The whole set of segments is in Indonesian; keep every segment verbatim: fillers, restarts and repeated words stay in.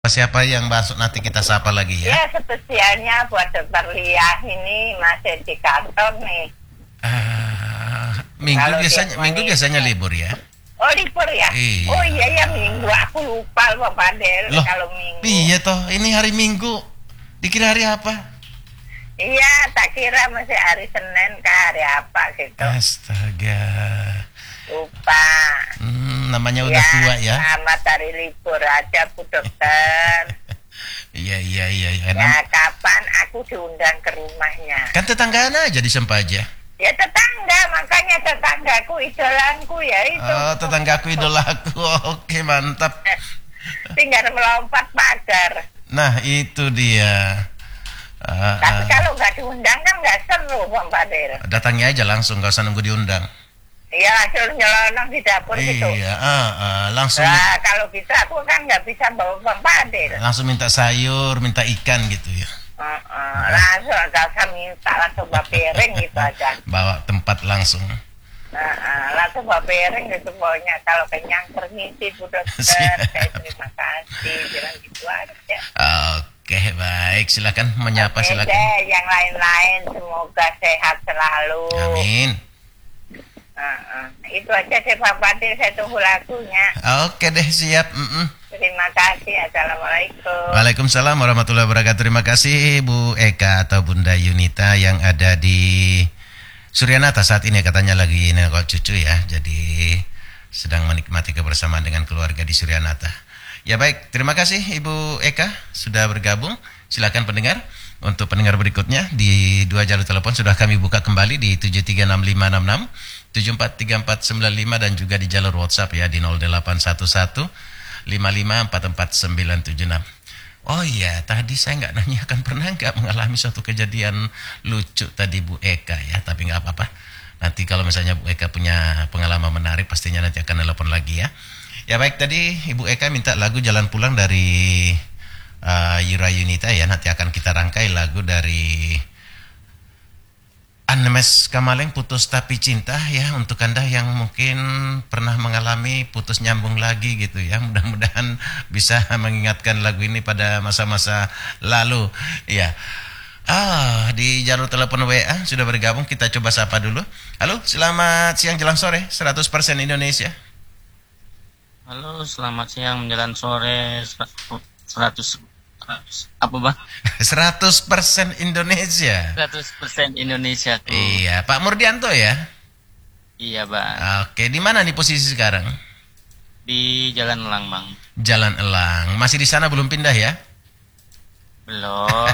Siapa yang masuk nanti kita sapa lagi ya? Ya, spesialnya buat dokter Liah ini masih di kantor nih. Uh, minggu Kalau biasanya dia minggu mau biasanya ini. libur ya? Oh, libur ya? Iya. Oh iya ya, minggu aku lupa Pak Fadel kalau minggu. Iya toh, ini hari Minggu. Dikira hari apa? Iya, tak kira masih hari Senin kah hari apa gitu. Astaga. Lupa. Hmm, namanya udah Ya, tua ya? selamat hari libur aja Bu Dokter. Iya iya iya. iya. Ya, kapan aku diundang ke rumahnya? Kan tetanggaan aja di Sempaja. Ya tetangga, makanya tetanggaku idolanku ya itu. Oh, tetanggaku idolaku. Oke, mantap. Tinggal melompat pagar. Nah, itu dia. Uh, Tapi uh, kalau nggak diundang kan nggak seru, Bang Fadil. datangnya aja langsung, gak usah nunggu diundang. Iya, suruh nyelonong di dapur gitu. Iya, uh, uh, langsung Nah, kalau gitu aku kan nggak bisa bawa Bang Fadil. langsung minta sayur, minta ikan gitu ya. Uh, uh, langsung nggak usah minta, langsung bawa piring gitu aja. Bawa tempat langsung. Nah, uh, langsung bawa piring gitu pokoknya. Kalau kenyang permisi Bu Dokter, saya terima kasih, bilang gitu aja. Oke, baik, silakan menyapa. Oke Silakan. deh, yang lain-lain semoga sehat selalu. Amin. Uh, uh. Itu aja deh Pak Fadil, saya tunggu lagunya. Oke deh, siap. Mm-mm. Terima kasih, assalamualaikum. Waalaikumsalam warahmatullahi wabarakatuh. Terima kasih Bu Eka atau Bunda Yunita yang ada di Suryanata saat ini, katanya lagi nengok cucu ya. Jadi sedang menikmati kebersamaan dengan keluarga di Suryanata. Ya baik, terima kasih Ibu Eka sudah bergabung. Silakan pendengar. Untuk pendengar berikutnya di dua jalur telepon sudah kami buka kembali di tujuh tiga enam lima enam enam, tujuh empat tiga empat sembilan lima dan juga di jalur WhatsApp ya di nol delapan satu satu lima lima empat empat sembilan tujuh enam. Oh iya, tadi saya nggak nanyakan pernah nggak mengalami suatu kejadian lucu tadi Bu Eka ya, tapi nggak apa-apa. Nanti kalau misalnya Bu Eka punya pengalaman menarik pastinya nanti akan telepon lagi ya. Ya baik, tadi Ibu Eka minta lagu Jalan Pulang dari uh, Yura Yunita ya. Nanti akan kita rangkai lagu dari Anmes Kamaleng, Putus Tapi Cinta ya, untuk Anda yang mungkin pernah mengalami putus nyambung lagi gitu ya. Mudah-mudahan bisa mengingatkan lagu ini pada masa-masa lalu ya. Ah, di jalur telepon W A sudah bergabung, kita coba sapa dulu. Halo, selamat siang jelang sore seratus persen Indonesia. Halo, selamat siang menjelang sore seratus apa Bang? seratus persen Indonesia. seratus persen Indonesia tuh. Iya, Pak Murdianto ya? Iya Bang. Oke, di mana nih posisi sekarang? Di Jalan Elang Bang. Jalan Elang. Masih di sana belum pindah ya? Belum.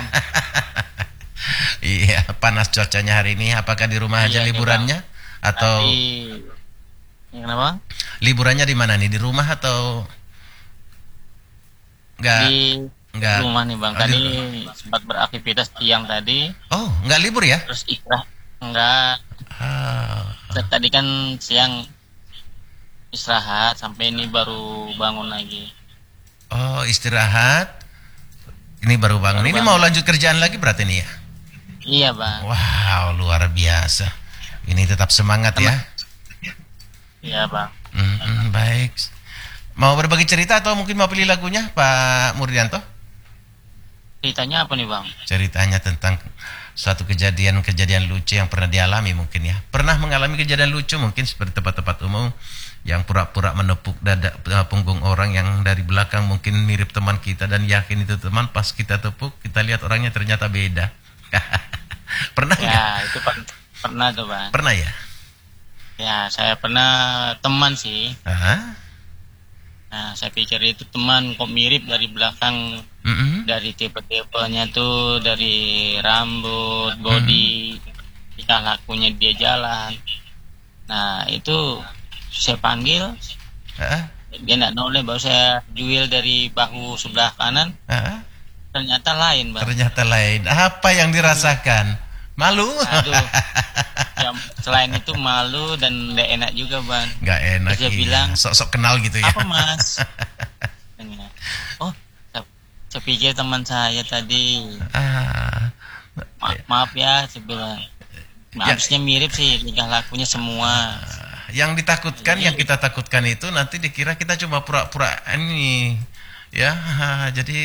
Iya, panas cuacanya hari ini. Apakah di rumah aja Iya, liburannya? Bang. Atau Tadi... Kenapa? liburannya di mana nih? Di rumah atau enggak? Di Enggak. rumah nih Bang. Oh, Tadi di... sempat beraktivitas siang tadi. Oh, enggak libur ya? Terus istirahat. Enggak. Ah. Tadi kan siang istirahat sampai ini baru bangun lagi. Oh, istirahat. Ini baru bangun. Baru ini bangun. mau lanjut kerjaan lagi berarti nih ya? Iya Bang. Wow, luar biasa. Ini tetap semangat Sama. ya. Iya Bang. Mm-mm, baik. Mau berbagi cerita atau mungkin mau pilih lagunya Pak Murdianto? Ceritanya apa nih Bang? Ceritanya tentang suatu kejadian-kejadian lucu yang pernah dialami mungkin ya. Pernah mengalami kejadian lucu mungkin seperti tempat-tempat umum yang pura-pura menepuk dada punggung orang yang dari belakang mungkin mirip teman kita dan yakin itu teman, pas kita tepuk kita lihat orangnya ternyata beda. Pernah nggak? Ya itu per- pernah tuh Bang. Pernah ya? Ya saya pernah teman sih. Aha. Nah saya pikir itu teman kok mirip dari belakang. Mm-mm. Dari tipe-tipenya tuh, dari rambut, body, tingkah lakunya dia jalan. Nah itu saya panggil, Aha. dia nggak noleh, baru saya juil dari bahu sebelah kanan. Aha. Ternyata lain Bang. Ternyata lain. Apa yang dirasakan? Malu? Aduh. Ya, selain itu malu dan nggak enak juga Bang. Nggak enak. Terus dia iya. bilang, sok-sok kenal gitu ya. apa Mas? Oh, saya pikir teman saya tadi. Ah. Ma- maaf ya, saya bilang. Ya. Harusnya mirip sih tingkah lakunya semua. Yang ditakutkan, Jadi- yang kita takutkan itu nanti dikira kita cuma pura-pura ini Ya, jadi